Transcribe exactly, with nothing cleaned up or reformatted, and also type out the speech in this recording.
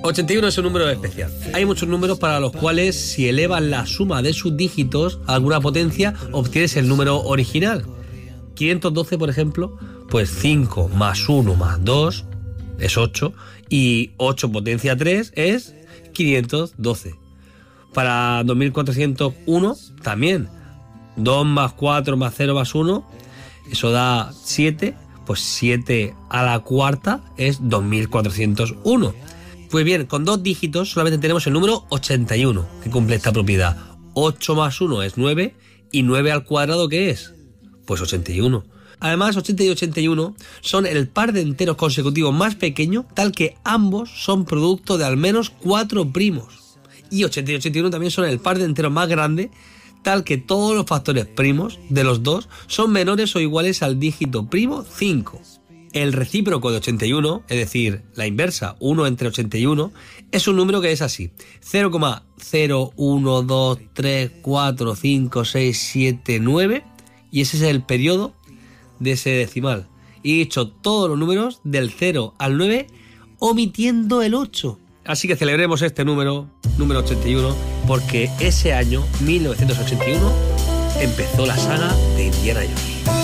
ochenta y uno es un número especial. Hay muchos números para los cuales si elevas la suma de sus dígitos a alguna potencia, obtienes el número original. quinientos doce, por ejemplo, pues cinco más uno más dos es ocho y ocho potencia tres es quinientos doce. Para dos mil cuatrocientos uno también. dos más cuatro más cero más uno, eso da siete, pues siete a la cuarta es dos mil cuatrocientos uno. Pues bien, con dos dígitos solamente tenemos el número ochenta y uno que cumple esta propiedad. ocho más uno es nueve y nueve al cuadrado, ¿qué es? Pues ochenta y uno. Además, ochenta y ochenta y uno son el par de enteros consecutivos más pequeño, tal que ambos son producto de al menos cuatro primos. Y ochenta y ochenta y uno también son el par de enteros más grande, tal que todos los factores primos de los dos son menores o iguales al dígito primo cinco. El recíproco de ochenta y uno, es decir, la inversa, uno entre ochenta y uno, es un número que es así: cero coma cero uno dos tres cuatro cinco seis siete nueve, y ese es el periodo de ese decimal. Y he dicho todos los números del cero al nueve, omitiendo el ocho. Así que celebremos este número, número ochenta y uno, porque ese año, mil novecientos ochenta y uno, empezó la saga de Indiana Jones.